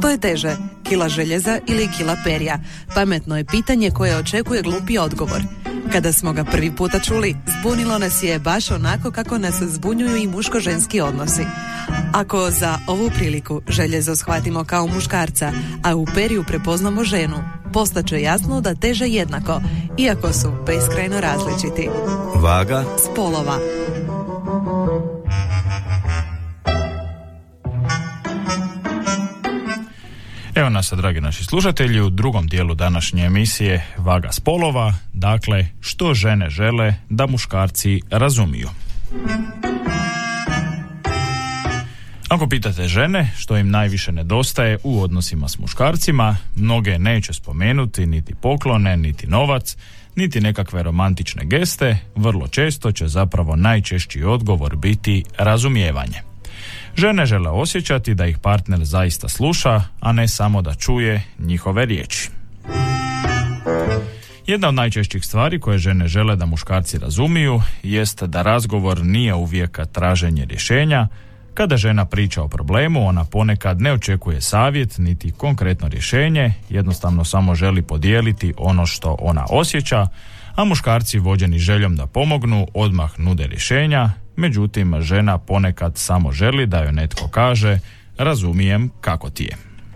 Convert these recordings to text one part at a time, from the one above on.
Što je teže, kila željeza ili kila perja? Pametno je pitanje koje očekuje glupi odgovor. Kada smo ga prvi puta čuli, zbunilo nas je baš onako kako nas zbunjuju i muško-ženski odnosi. Ako za ovu priliku željezo shvatimo kao muškarca, a u perju prepoznamo ženu, postaće jasno da teže jednako, iako su beskrajno različiti. Vaga spolova. Evo nas, dragi naši slušatelji, u drugom dijelu današnje emisije Vaga spolova, dakle, što žene žele da muškarci razumiju. Ako pitate žene što im najviše nedostaje u odnosima s muškarcima, mnoge neće spomenuti niti poklone, niti novac, niti nekakve romantične geste, vrlo često će zapravo najčešći odgovor biti razumijevanje. Žene žele osjećati da ih partner zaista sluša, a ne samo da čuje njihove riječi. Jedna od najčešćih stvari koje žene žele da muškarci razumiju jest da razgovor nije uvijek traženje rješenja. Kada žena priča o problemu, ona ponekad ne očekuje savjet niti konkretno rješenje, jednostavno samo želi podijeliti ono što ona osjeća, a muškarci vođeni željom da pomognu odmah nude rješenja. Međutim, žena ponekad samo želi da joj netko kaže razumijem kako ti je.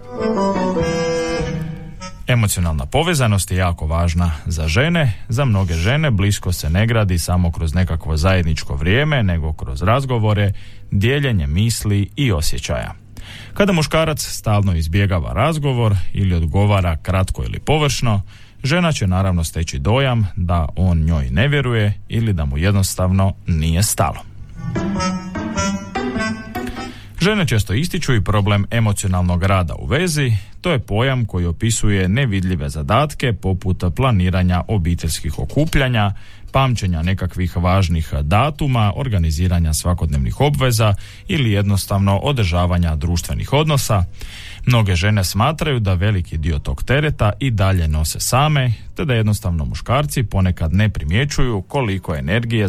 Emocionalna povezanost je jako važna za žene. Za mnoge žene blisko se ne gradi samo kroz nekakvo zajedničko vrijeme, nego kroz razgovore, dijeljenje misli i osjećaja. Kada muškarac stalno izbjegava razgovor ili odgovara kratko ili površno, žena će naravno steći dojam da on njoj ne vjeruje ili da mu jednostavno nije stalo. Žene često ističu i problem emocionalnog rada u vezi. To je pojam koji opisuje nevidljive zadatke poput planiranja obiteljskih okupljanja, pamćenja nekakvih važnih datuma, organiziranja svakodnevnih obveza ili jednostavno održavanja društvenih odnosa. Mnoge žene smatraju da veliki dio tog tereta i dalje nose same, te da jednostavno muškarci ponekad ne primjećuju koliko energije